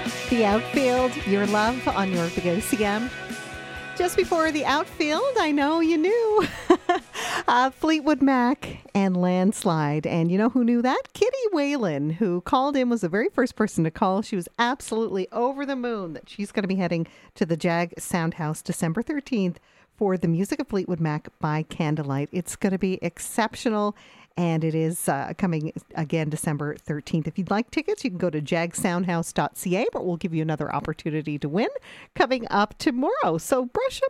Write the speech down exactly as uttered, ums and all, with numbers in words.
The Outfield, Your Love on your Big O C M. Just before the Outfield, I know you knew. uh, Fleetwood Mac and Landslide. And you know who knew that? Kitty Whalen, who called in, was the very first person to call. She was absolutely over the moon that she's going to be heading to the Jag Soundhouse December thirteenth for the Music of Fleetwood Mac by Candlelight. It's going to be exceptional. And it is uh, coming again December thirteenth. If you'd like tickets, you can go to jag soundhouse dot c a, but we'll give you another opportunity to win coming up tomorrow. So brush up